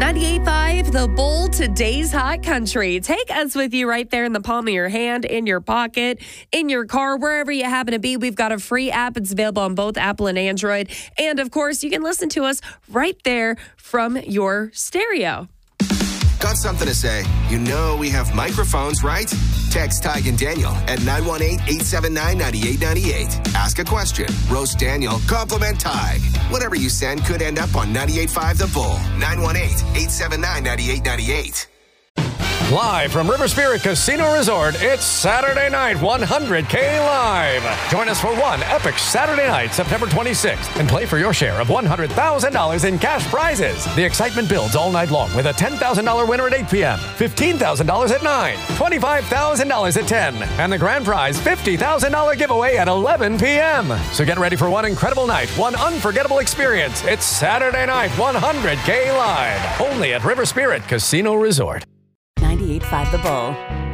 98.5 The Bull, today's hot country. Take us with you right there in the palm of your hand, in your pocket, in your car, wherever you happen to be. We've got a free app. It's available on both Apple and Android. And of course, you can listen to us right there from your stereo. Got something to say? You know we have microphones, right? Text Tig and Daniel at 918-879-9898. Ask a question. Roast Daniel. Compliment Tig. Whatever you send could end up on 98.5 The Bull. 918-879-9898. Live from River Spirit Casino Resort, it's Saturday night 100K Live. Join us for one epic Saturday night, September 26th, and play for your share of $100,000 in cash prizes. The excitement builds all night long with a $10,000 winner at 8 p.m., $15,000 at 9, $25,000 at 10, and the grand prize $50,000 giveaway at 11 p.m. So get ready for one incredible night, one unforgettable experience. It's Saturday night 100K Live, only at River Spirit Casino Resort. 98.5 The Bull.